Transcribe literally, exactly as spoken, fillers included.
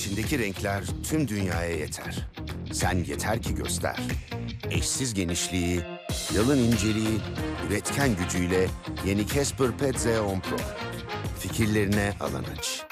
içindeki renkler tüm dünyaya yeter. Sen yeter ki göster. Eşsiz genişliği, yalın inceliği, üretken gücüyle yeni Casper Pet Z on Pro. Fikirlerine alan aç.